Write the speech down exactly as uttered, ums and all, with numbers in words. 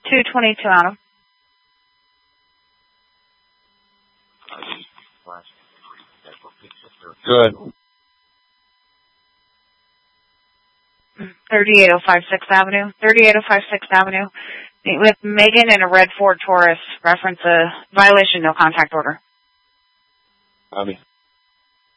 two twenty-two Adam. Good. thirty-eight oh five sixth Avenue. thirty-eight oh five sixth Avenue. Meet with Megan in a red Ford Taurus. Reference a violation, no contact order. Copy.